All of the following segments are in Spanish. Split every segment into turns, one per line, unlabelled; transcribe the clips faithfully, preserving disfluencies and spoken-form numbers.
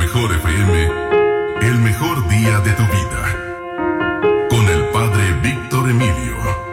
Mejor F M, el mejor día de tu vida. Con el Padre Víctor Emilio.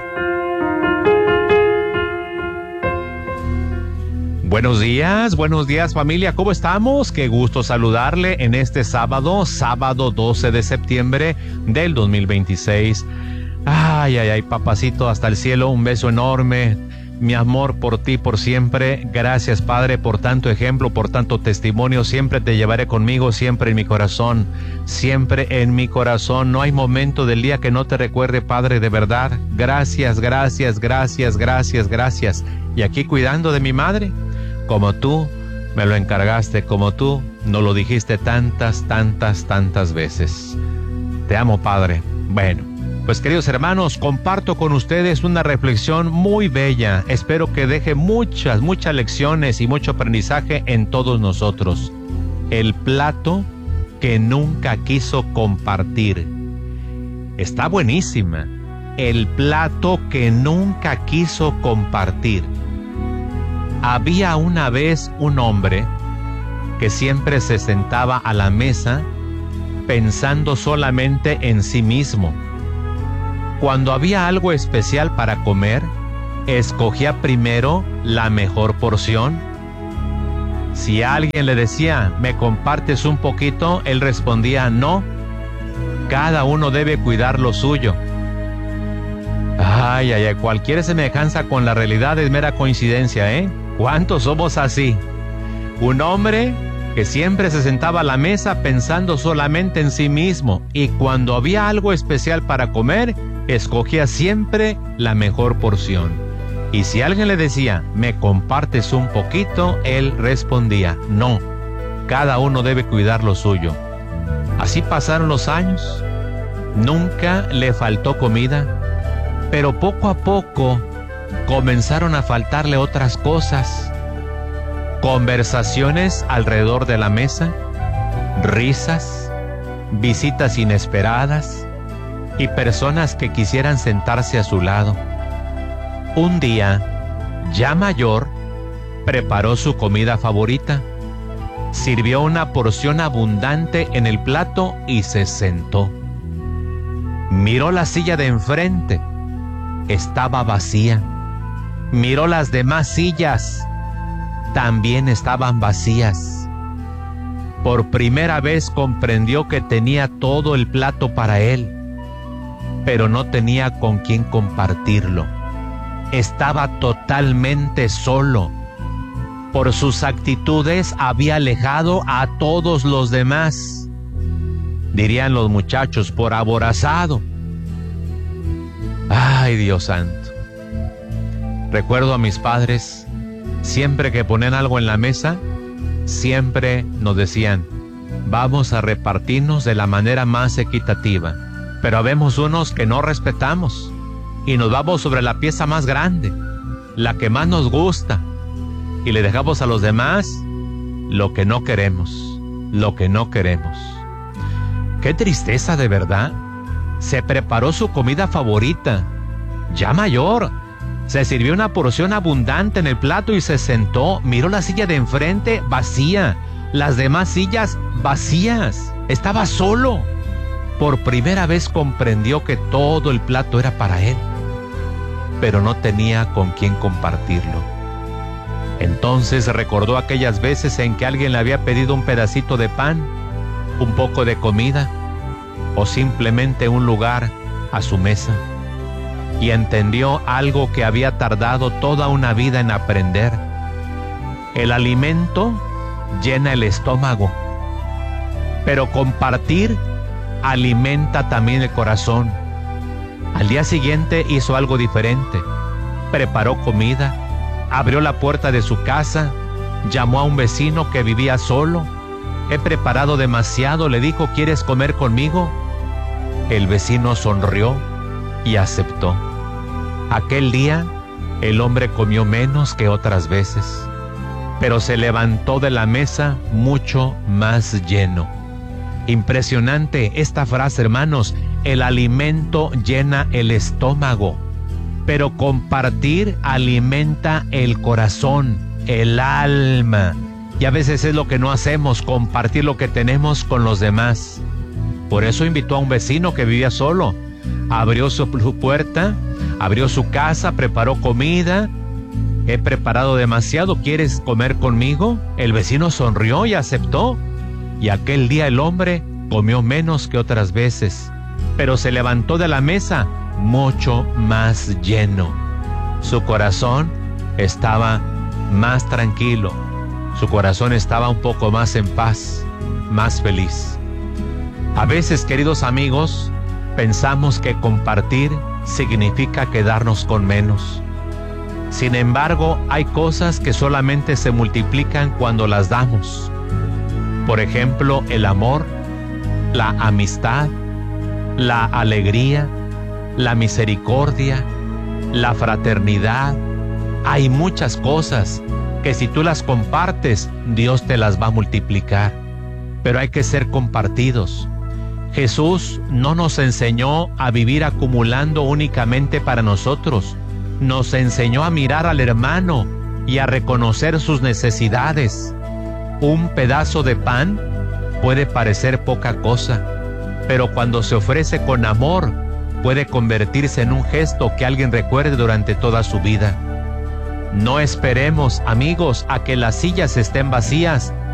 Buenos días, buenos días familia, ¿cómo estamos? Qué gusto saludarle en este sábado, sábado doce de septiembre del dos mil veintiséis. Ay, ay, ay, papacito, hasta el cielo, un beso enorme. Mi amor por ti, por siempre. Gracias, Padre, por tanto ejemplo, por tanto testimonio. Siempre te llevaré conmigo, siempre en mi corazón. Siempre en mi corazón. No hay momento del día que no te recuerde, Padre, de verdad. Gracias, gracias, gracias, gracias, gracias. Y aquí cuidando de mi madre, como tú me lo encargaste, como tú nos lo dijiste tantas, tantas, tantas veces. Te amo, Padre. Bueno. Pues queridos hermanos, comparto con ustedes una reflexión muy bella. Espero que deje muchas, muchas lecciones y mucho aprendizaje en todos nosotros. El plato que nunca quiso compartir. Está buenísima. El plato que nunca quiso compartir. Había una vez un hombre que siempre se sentaba a la mesa pensando solamente en sí mismo. Cuando había algo especial para comer, escogía primero la mejor porción. Si alguien le decía, ¿me compartes un poquito?, él respondía, no. Cada uno debe cuidar lo suyo. Ay, ay, ay, cualquier semejanza con la realidad es mera coincidencia, ¿eh? ¿Cuántos somos así? Un hombre que siempre se sentaba a la mesa pensando solamente en sí mismo, y cuando había algo especial para comer, escogía siempre la mejor porción. Y si alguien le decía, ¿me compartes un poquito?, él respondía, no. Cada uno debe cuidar lo suyo. Así pasaron los años. Nunca le faltó comida, pero poco a poco comenzaron a faltarle otras cosas. Conversaciones alrededor de la mesa, risas, visitas inesperadas y personas que quisieran sentarse a su lado. Un día, ya mayor, preparó su comida favorita, sirvió una porción abundante en el plato y se sentó. Miró la silla de enfrente, estaba vacía. Miró las demás sillas, también estaban vacías. Por primera vez comprendió que tenía todo el plato para él, pero no tenía con quién compartirlo. Estaba totalmente solo. Por sus actitudes había alejado a todos los demás. Dirían los muchachos, por aborazado. Ay, Dios santo. Recuerdo a mis padres, siempre que ponían algo en la mesa, siempre nos decían, vamos a repartirnos de la manera más equitativa. Pero habemos unos que no respetamos y nos vamos sobre la pieza más grande, la que más nos gusta, y le dejamos a los demás lo que no queremos, lo que no queremos. ¡Qué tristeza, de verdad! Se preparó su comida favorita, ya mayor. Se sirvió una porción abundante en el plato y se sentó. Miró la silla de enfrente vacía, las demás sillas vacías. Estaba solo. Por primera vez comprendió que todo el plato era para él, pero no tenía con quién compartirlo. Entonces recordó aquellas veces en que alguien le había pedido un pedacito de pan, un poco de comida o simplemente un lugar a su mesa, y entendió algo que había tardado toda una vida en aprender. El alimento llena el estómago, pero compartir alimenta también el corazón. Al día siguiente hizo algo diferente. Preparó comida, abrió la puerta de su casa, llamó a un vecino que vivía solo. He preparado demasiado, le dijo, ¿quieres comer conmigo? El vecino sonrió y aceptó. Aquel día, el hombre comió menos que otras veces, pero se levantó de la mesa mucho más lleno. Impresionante esta frase, hermanos. El alimento llena el estómago, pero compartir alimenta el corazón, el alma. Y a veces es lo que no hacemos, compartir lo que tenemos con los demás. Por eso invitó a un vecino que vivía solo. Abrió su puerta, abrió su casa, preparó comida. He preparado demasiado, ¿quieres comer conmigo? El vecino sonrió y aceptó. Y aquel día el hombre comió menos que otras veces, pero se levantó de la mesa mucho más lleno. Su corazón estaba más tranquilo. Su corazón estaba un poco más en paz, más feliz. A veces, queridos amigos, pensamos que compartir significa quedarnos con menos. Sin embargo, hay cosas que solamente se multiplican cuando las damos. Por ejemplo, el amor, la amistad, la alegría, la misericordia, la fraternidad. Hay muchas cosas que si tú las compartes, Dios te las va a multiplicar. Pero hay que ser compartidos. Jesús no nos enseñó a vivir acumulando únicamente para nosotros. Nos enseñó a mirar al hermano y a reconocer sus necesidades. Un pedazo de pan puede parecer poca cosa, pero cuando se ofrece con amor, puede convertirse en un gesto que alguien recuerde durante toda su vida. No esperemos, amigos, a que las sillas estén vacías